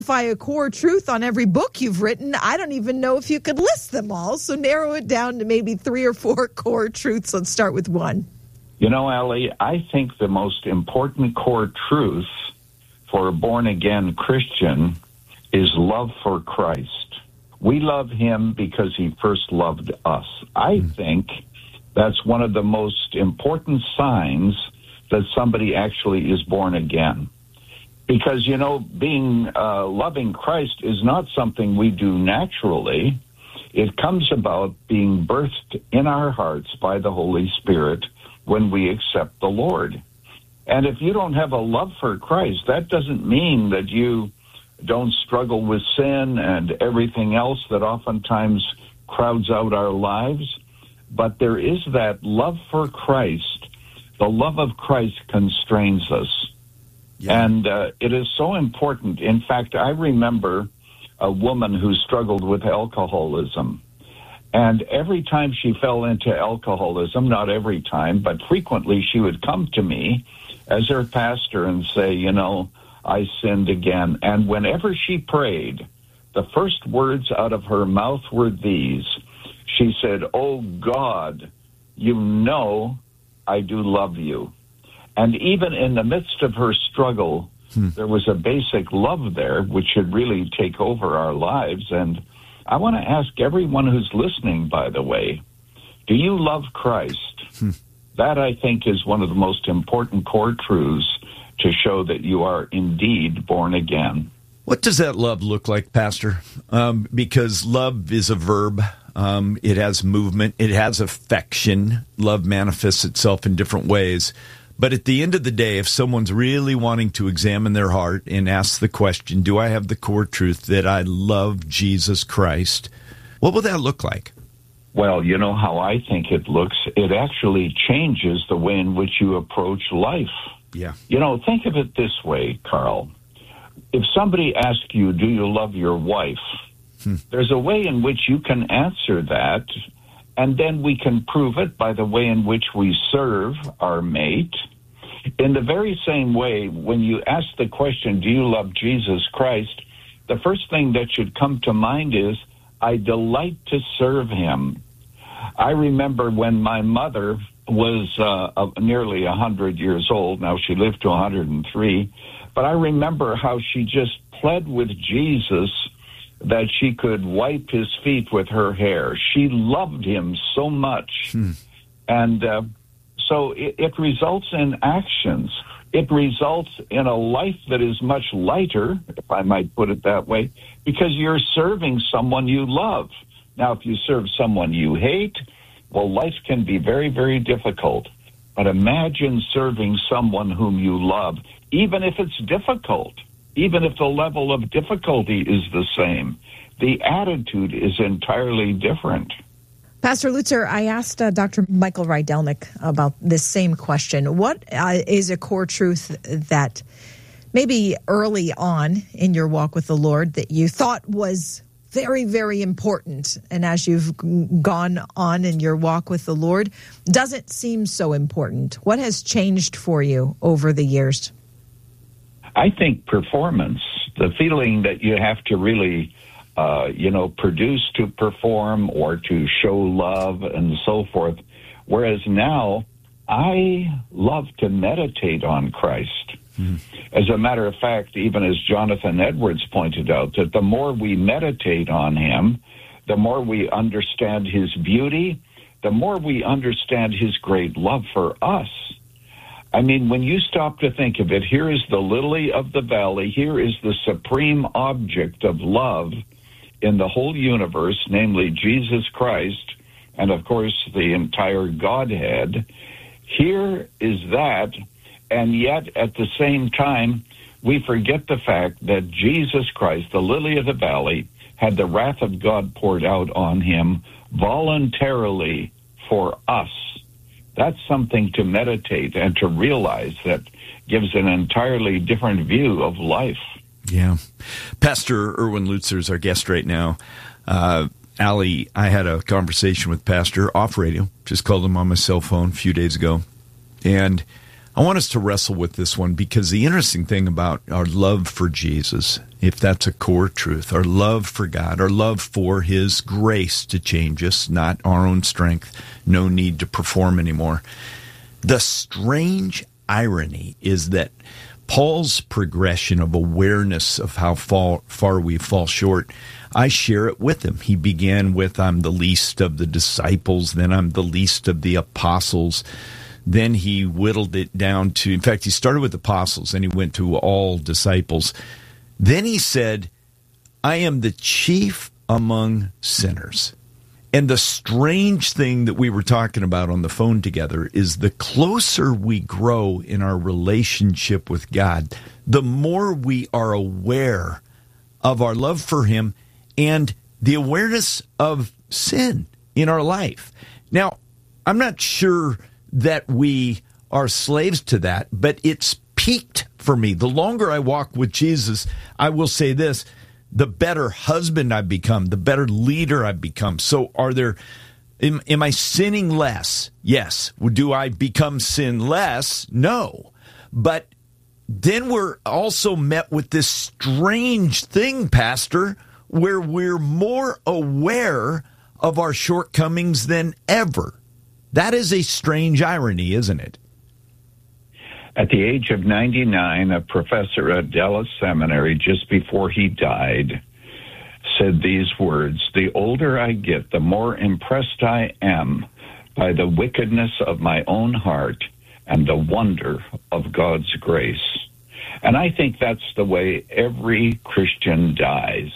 A core truth on every book you've written. I don't even know if you could list them all. So narrow it down to maybe 3 or 4 core truths. Let's start with one. You know, Allie, I think the most important core truth for a born-again Christian is love for Christ. We love him because he first loved us. I think that's one of the most important signs that somebody actually is born again. Because, you know, loving Christ is not something we do naturally. It comes about being birthed in our hearts by the Holy Spirit when we accept the Lord. And if you don't have a love for Christ, that doesn't mean that you don't struggle with sin and everything else that oftentimes crowds out our lives. But there is that love for Christ. The love of Christ constrains us. Yeah. And it is so important. In fact, I remember a woman who struggled with alcoholism. And every time she fell into alcoholism, not every time, but frequently, she would come to me as her pastor and say, you know, I sinned again. And whenever she prayed, the first words out of her mouth were these. She said, "Oh, God, you know I do love you." And even in the midst of her struggle, there was a basic love there, which should really take over our lives. And I want to ask everyone who's listening, by the way, do you love Christ? That, I think, is one of the most important core truths to show that you are indeed born again. What does that love look like, Pastor? Because love is a verb. It has movement. It has affection. Love manifests itself in different ways. But at the end of the day, if someone's really wanting to examine their heart and ask the question, do I have the core truth that I love Jesus Christ? What will that look like? Well, you know how I think it looks? It actually changes the way in which you approach life. Yeah. You know, think of it this way, Carl. If somebody asks you, do you love your wife? There's a way in which you can answer that, and then we can prove it by the way in which we serve our mate. In the very same way, when you ask the question, do you love Jesus Christ, the first thing that should come to mind is, I delight to serve him. I remember when my mother was nearly 100 years old. Now, she lived to 103. But I remember how she just pled with Jesus that she could wipe his feet with her hair. She loved him so much. And so it results in actions. It results in a life that is much lighter, if I might put it that way, because you're serving someone you love. Now, if you serve someone you hate, well, life can be very, very difficult. But imagine serving someone whom you love, even if it's difficult, even if the level of difficulty is the same. The attitude is entirely different. Pastor Lutzer, I asked Dr. Michael Rydelnik about this same question. What is a core truth that maybe early on in your walk with the Lord that you thought was very, very important, and as you've gone on in your walk with the Lord, doesn't seem so important? What has changed for you over the years? I think performance, the feeling that you have to really produce to perform or to show love and so forth. Whereas now, I love to meditate on Christ. As a matter of fact, even as Jonathan Edwards pointed out, that the more we meditate on him, the more we understand his beauty, the more we understand his great love for us. I mean, when you stop to think of it, here is the lily of the valley, here is the supreme object of love in the whole universe, namely Jesus Christ, and of course the entire Godhead. Here is that, and yet at the same time, we forget the fact that Jesus Christ, the lily of the valley, had the wrath of God poured out on him voluntarily for us. That's something to meditate and to realize that gives an entirely different view of life. Yeah. Pastor Erwin Lutzer is our guest right now. Allie, I had a conversation with Pastor off radio, just called him on my cell phone a few days ago. And I want us to wrestle with this one because the interesting thing about our love for Jesus, if that's a core truth, our love for God, our love for His grace to change us, not our own strength, no need to perform anymore. The strange irony is that Paul's progression of awareness of how far we fall short, I share it with him. He began with, I'm the least of the disciples, then I'm the least of the apostles. Then he whittled it down to, in fact, he started with apostles, and he went to all disciples. Then he said, I am the chief among sinners. And the strange thing that we were talking about on the phone together is the closer we grow in our relationship with God, the more we are aware of our love for Him and the awareness of sin in our life. Now, I'm not sure that we are slaves to that, but it's peaked for me. The longer I walk with Jesus, I will say this, the better husband I've become, the better leader I've become. So am I sinning less? Yes. Do I become sinless? No. But then we're also met with this strange thing, Pastor, where we're more aware of our shortcomings than ever. That is a strange irony, isn't it? At the age of 99, a professor at Dallas Seminary, just before he died, said these words, "The older I get, the more impressed I am by the wickedness of my own heart and the wonder of God's grace." And I think that's the way every Christian dies.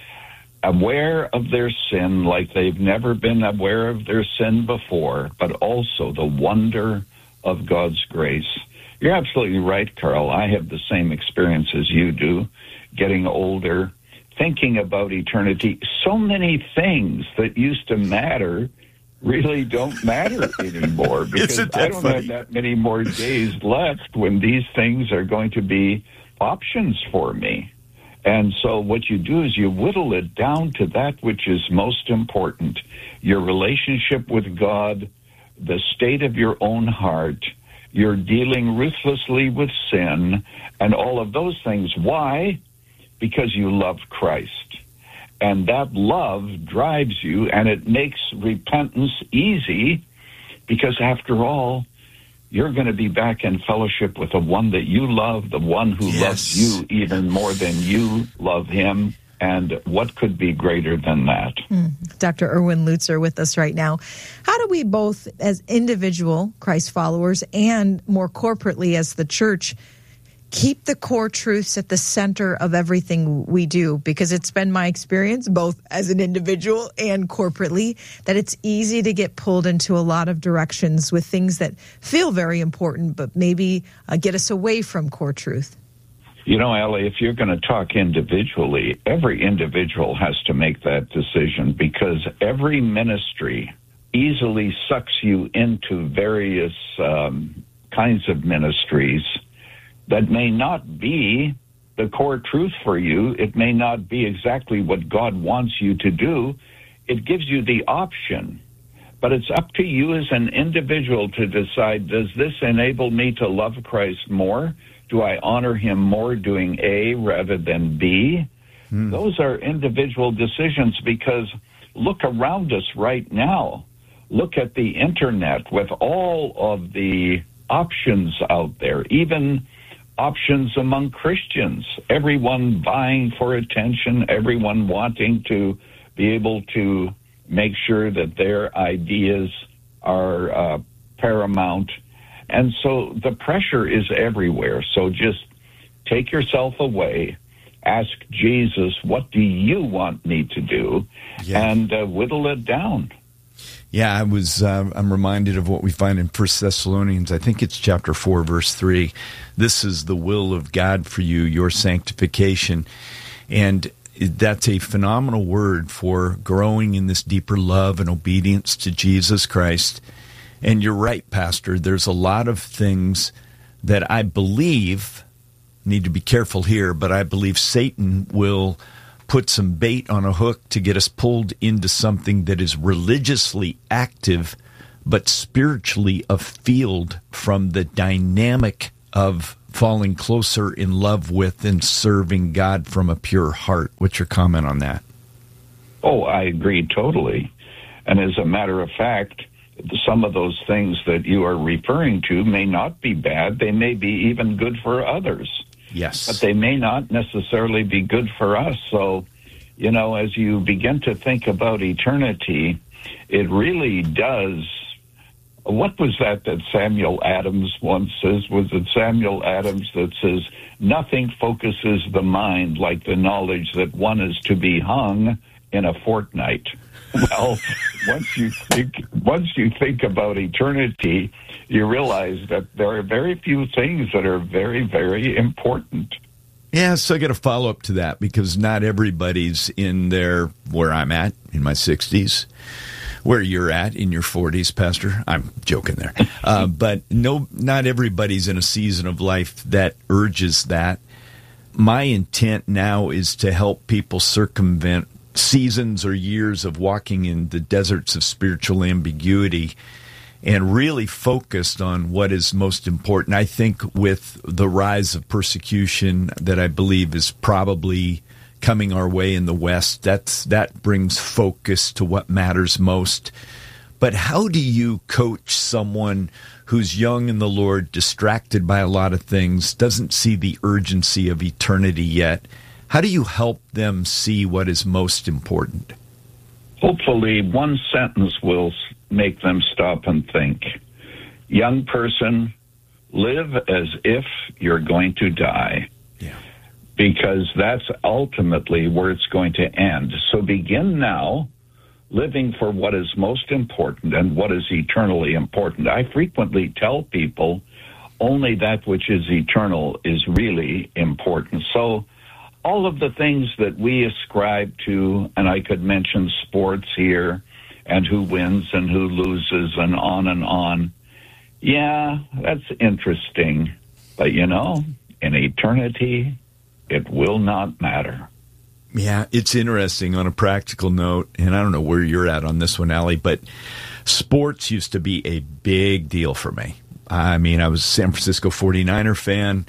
Aware of their sin like they've never been aware of their sin before, but also the wonder of God's grace. You're absolutely right, Carl. I have the same experience as you do, getting older, thinking about eternity. So many things that used to matter really don't matter anymore because I don't have that many more days left when these things are going to be options for me. And so what you do is you whittle it down to that which is most important, your relationship with God, the state of your own heart, you're dealing ruthlessly with sin, and all of those things. Why? Because you love Christ. And that love drives you, and it makes repentance easy, because after all, you're going to be back in fellowship with the one that you love, the one who loves you even more than you love him. And what could be greater than that? Dr. Erwin Lutzer with us right now. How do we both, as individual Christ followers and more corporately as the church, keep the core truths at the center of everything we do? Because it's been my experience, both as an individual and corporately, that it's easy to get pulled into a lot of directions with things that feel very important, but maybe get us away from core truth. You know, Allie, if you're going to talk individually, every individual has to make that decision, because every ministry easily sucks you into various kinds of ministries that may not be the core truth for you. It may not be exactly what God wants you to do. It gives you the option. But it's up to you as an individual to decide, does this enable me to love Christ more? Do I honor him more doing A rather than B? Those are individual decisions, because look around us right now. Look at the internet with all of the options out there, even options among Christians, everyone vying for attention, everyone wanting to be able to make sure that their ideas are paramount. And so the pressure is everywhere. So just take yourself away, ask Jesus, what do you want me to do? And whittle it down. Yeah, I'm reminded of what we find in 1 Thessalonians. I think it's chapter 4, verse 3. This is the will of God for you, your sanctification. And that's a phenomenal word for growing in this deeper love and obedience to Jesus Christ. And you're right, Pastor. There's a lot of things that I believe, need to be careful here, but I believe Satan will put some bait on a hook to get us pulled into something that is religiously active, but spiritually afield from the dynamic of falling closer in love with and serving God from a pure heart. What's your comment on that? Oh, I agree totally. And as a matter of fact, some of those things that you are referring to may not be bad. They may be even good for others. Yes. But they may not necessarily be good for us. So, you know, as you begin to think about eternity, it really does. What was that Samuel Adams once says? Was it Samuel Adams that says, nothing focuses the mind like the knowledge that one is to be hung in a fortnight? Well, once you think about eternity, you realize that there are very few things that are very, very important. Yeah, so I got a follow-up to that, because not everybody's in there where I'm at, in my 60s, where you're at in your 40s, Pastor. I'm joking there. But no, not everybody's in a season of life that urges that. My intent now is to help people circumvent seasons or years of walking in the deserts of spiritual ambiguity and really focused on what is most important. I think with the rise of persecution that I believe is probably coming our way in the West, that brings focus to what matters most. But how do you coach someone who's young in the Lord, distracted by a lot of things, doesn't see the urgency of eternity yet? How do you help them see what is most important? Hopefully, one sentence will make them stop and think. Young person, live as if you're going to die. Yeah. Because that's ultimately where it's going to end. So begin now, living for what is most important and what is eternally important. I frequently tell people only that which is eternal is really important. So all of the things that we ascribe to, and I could mention sports here, and who wins and who loses and on, yeah, that's interesting. But, you know, in eternity, it will not matter. Yeah, it's interesting on a practical note, and I don't know where you're at on this one, Allie, but sports used to be a big deal for me. I mean, I was a San Francisco 49er fan,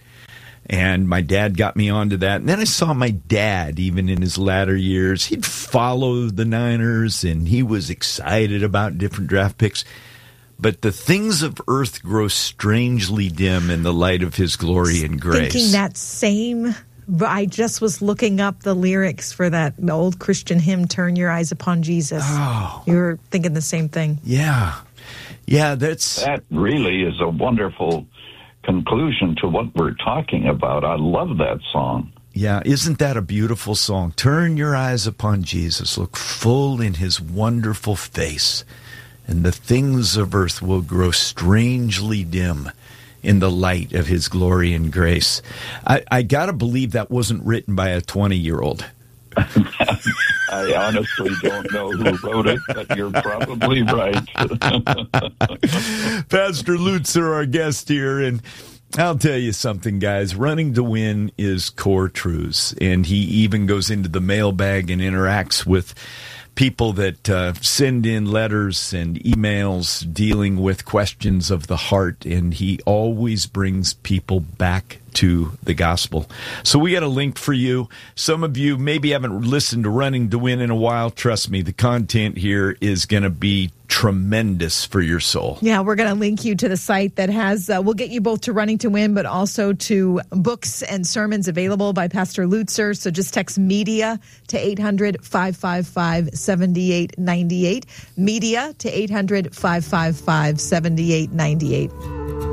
and my dad got me onto that. And then I saw my dad, even in his latter years, he'd follow the Niners, and he was excited about different draft picks. But the things of earth grow strangely dim in the light of his glory and grace. Thinking that same... I just was looking up the lyrics for that old Christian hymn, Turn Your Eyes Upon Jesus. Oh. You were thinking the same thing. Yeah. Yeah, that really is a wonderful conclusion to what we're talking about. I love that song. Yeah, isn't that a beautiful song? Turn your eyes upon Jesus. Look full in his wonderful face, and the things of earth will grow strangely dim in the light of his glory and grace. I got to believe that wasn't written by a 20-year-old. I honestly don't know who wrote it, but you're probably right. Pastor Lutzer, our guest here, and I'll tell you something, guys. Running to Win is core truths, and he even goes into the mailbag and interacts with people that send in letters and emails dealing with questions of the heart, and he always brings people back to the gospel. So we got a link for you. Some of you maybe haven't listened to Running to Win in a while. Trust me, the content here is going to be tremendous for your soul. Yeah, we're going to link you to the site that has, we'll get you both to Running to Win, but also to books and sermons available by Pastor Lutzer. So just text media to 800-555-7898. Media to 800-555-7898.